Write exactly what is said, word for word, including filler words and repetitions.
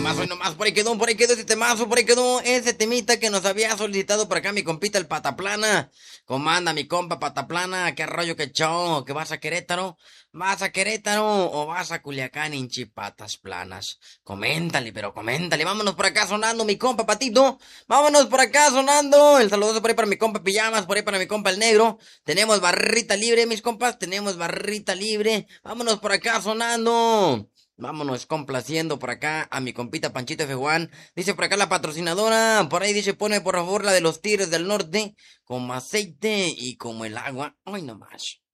nomás, hoy nomás, por ahí quedó, por ahí quedó ese temazo, por ahí quedó ese temita que nos había solicitado por acá mi compita el Pataplana. Comanda mi compa Pataplana, qué rollo, qué show, que vas a Querétaro, vas a Querétaro o vas a Culiacán, hinchipatas planas. Coméntale, pero coméntale, vámonos por acá sonando mi compa Patito, vámonos por acá sonando, el saludoso por ahí para mi compa Pijamas, por ahí para mi compa el Negro. Tenemos barrita libre, mis compas, tenemos barrita libre, vámonos por acá sonando. Vámonos complaciendo por acá a mi compita Panchito F uno. Dice por acá la patrocinadora. Por ahí dice, pone por favor la de los Tigres del Norte. Como aceite y como el agua. Ay, no más.